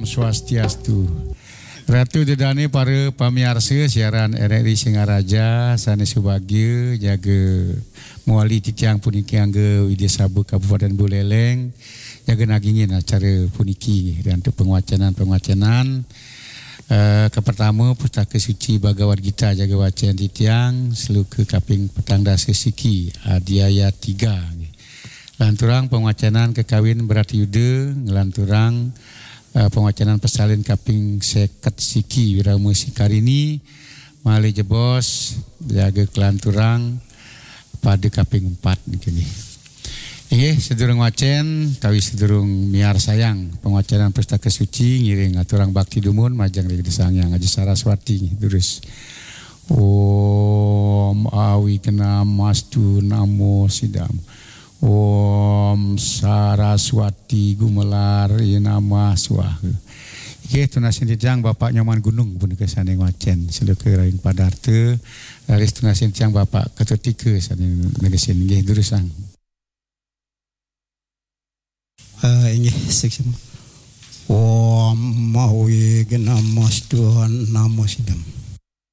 Swastiastu. Ratu dedane para pamiarsa siaran RRI Singaraja sanes subagya jaga muali titiang puniki angge Widya Sabha Kabupaten Buleleng jaga nagingin acara puniki dan penguacanan ke pertama pustaka suci Bhagavad Gita jaga wacan titiang seluka kaping petang dasa siki adiaya 3 lanturang penguacanan kekawin berarti yuda lanturang penguacanan pesalin kaping seket siki wirama sikarini malih jebos jaga kelanturang pada kaping 4 begini. Inggih sedurung wacen kawi sedurung miar sayang penguacanan pustaka suci ngiring aturang bakti dumun majang dari sangyang Aji Saraswati terus Om awi kena mastu namo sidam Om Saraswati gumelar nama swaha. Oke, tunasin dijang Bapak Nyoman Gunung pun kesaneng wacen seluka rain padarte laris tunasin dijang Bapak Ketutika saneng negesin nggih durusang. Inggih seksem. Om mawi genamastuhan namo sidam.